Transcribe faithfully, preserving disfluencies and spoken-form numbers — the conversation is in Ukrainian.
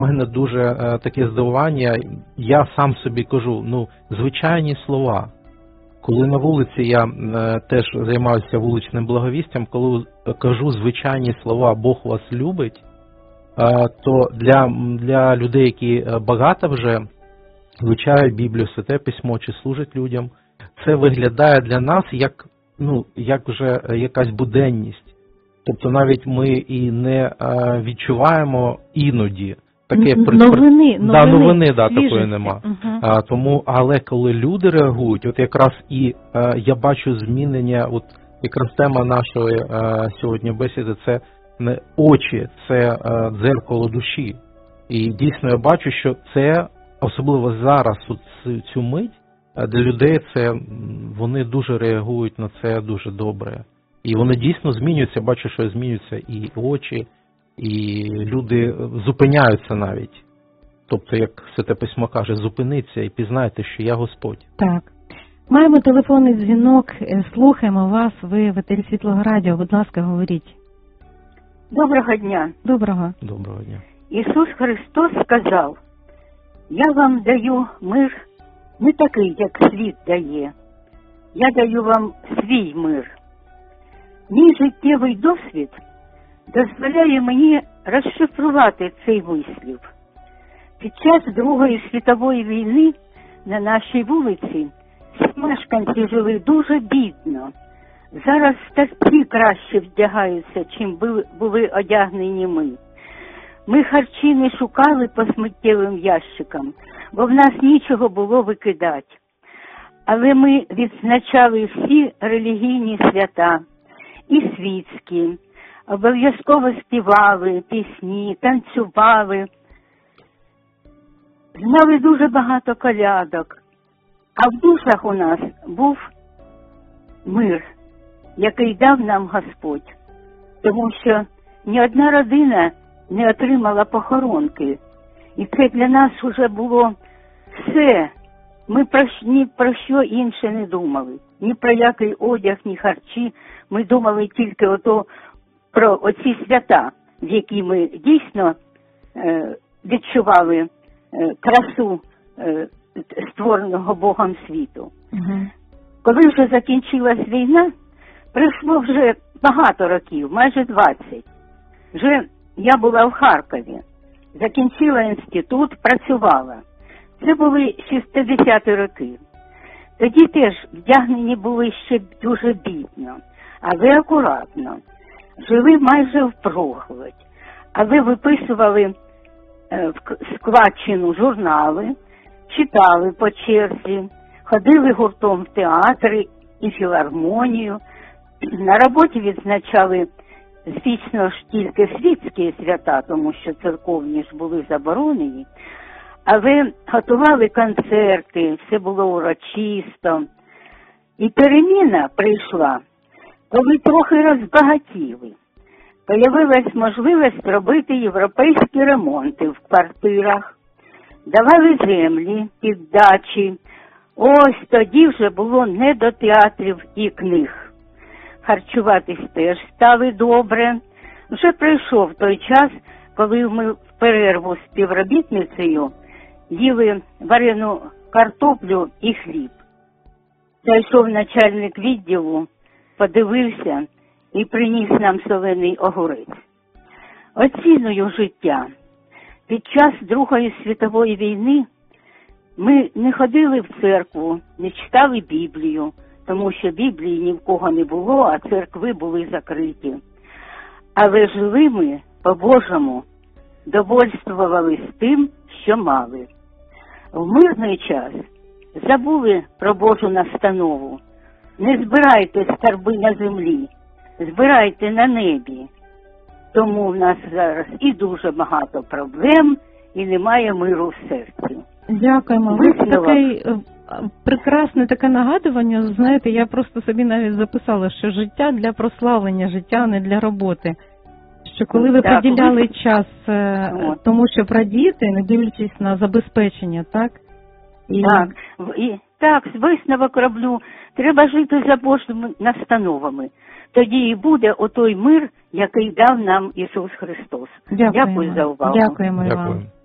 У мене дуже е, таке здивування, я сам собі кажу, ну, звичайні слова. Коли на вулиці я е, теж займаюся вуличним благовістям, коли кажу звичайні слова «Бог вас любить», е, то для, для людей, які багато вже вивчають Біблію, Святе Письмо чи служать людям, це виглядає для нас як, ну, як вже якась буденність. Тобто навіть ми і не е, відчуваємо іноді таке новини, да, новини, новини да, такої нема. Угу. А, тому, але коли люди реагують, от якраз і е, я бачу змінення, от якраз тема нашої е, сьогодні бесіди – це не очі, це е, дзеркало душі. І дійсно я бачу, що це, особливо зараз, от, цю мить, для людей це, вони дуже реагують на це дуже добре. І вони дійсно змінюються, бачу, що змінюються і очі, і люди зупиняються навіть. Тобто, як Святе Письмо каже, зупиниться і пізнайте, що я Господь. Так. Маємо телефонний дзвінок, слухаємо вас, ви в етері Світлого Радіо, будь ласка, говоріть. Доброго дня. Доброго. Доброго дня. Ісус Христос сказав, я вам даю мир не такий, як світ дає. Я даю вам свій мир. Мій життєвий досвід дозволяє мені розшифрувати цей вислів. Під час Другої світової війни на нашій вулиці всі мешканці жили дуже бідно. Зараз старці краще вдягаються, чим були одягнені ми. Ми харчі не шукали по сміттєвим ящикам, бо в нас нічого було викидати. Але ми відзначали всі релігійні свята і світські, обов'язково співали пісні, танцювали, знали дуже багато колядок. А в душах у нас був мир, який дав нам Господь. Тому що ні одна родина не отримала похоронки. І це для нас вже було все. Ми про, ні про що інше не думали. Ні про який одяг, ні харчі. Ми думали тільки ото, про оці свята, в які ми дійсно е, відчували е, красу е, створеного Богом світу. Угу. Коли вже закінчилась війна, пройшло вже багато років, майже двадцять. Вже я була в Харкові, закінчила інститут, працювала. Це були шістдесяті роки. Тоді теж вдягнені були ще дуже бідно, але акуратно. Жили майже впроголодь, але виписували в складчину журнали, читали по черзі, ходили гуртом в театри і філармонію. На роботі відзначали, звісно ж, тільки світські свята, тому що церковні ж були заборонені, але готували концерти, все було урочисто. І переміна прийшла, коли трохи розбагатіли. Появилась можливість робити європейські ремонти в квартирах, давали землі під дачі. Ось тоді вже було не до театрів і книг. Харчуватись теж стали добре. Вже прийшов той час, коли ми в перерву з співробітницею їли варену картоплю і хліб. Зайшов начальник відділу, подивився і приніс нам солений огурець. Оціную життя. Під час Другої світової війни ми не ходили в церкву, не читали Біблію, тому що Біблії ні в кого не було, а церкви були закриті. Але жили ми по-божому, довольствували з тим, що мали. В мирний час забули про Божу настанову. Не збирайте скарби на землі, збирайте на небі. Тому в нас зараз і дуже багато проблем, і немає миру в серці. Дякуємо. Ви таке прекрасне таке нагадування. Знаєте, я просто собі навіть записала, що життя для прославлення, життя не для роботи. Що коли ви так, приділяли ви... час От. тому, щоб радіти, не дивлячись на забезпечення, так? І... Так, і, так, висновок роблю. Треба жити за Божими настановами. Тоді і буде отой мир, який дав нам Ісус Христос. Дякуємо. Дякую за увагу. Дякуємо, Дякую. вам.